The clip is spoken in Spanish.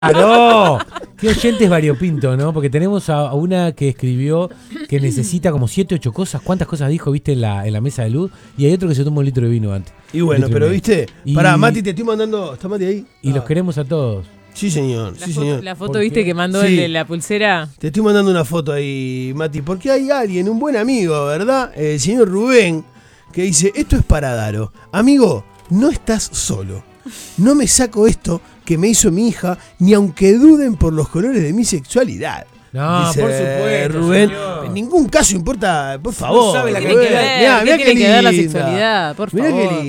No, qué oyente es variopinto, ¿no? Porque tenemos a una que escribió que necesita como 7, 8 cosas. ¿Cuántas cosas dijo, viste, en la mesa de luz? Y hay otro que se toma un litro de vino antes. Y bueno, pero viste, y... pará, Mati, te estoy mandando. ¿Está Mati ahí? Y los queremos a todos. Sí, señor, sí, señor. La foto, viste, que mandó el de la pulsera. Te estoy mandando una foto ahí, Mati, porque hay alguien, un buen amigo, ¿verdad? El señor Rubén, que dice, esto es para Daro. Amigo, no estás solo. No me saco esto que me hizo mi hija, ni aunque duden por los colores de mi sexualidad. No, dice, por supuesto, Rubén, señor. en ningún caso importa, por favor. No sabe la ¿Qué tiene que ver? Mirá, ¿Qué tiene qué que ver la linda. sexualidad? Por Mirá favor. qué linda.